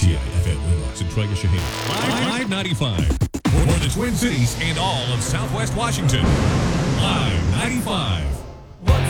KTI FM Winlock, Centralia, Shaheen. Live 95 for the Twin Cities and all of Southwest Washington. Live 95.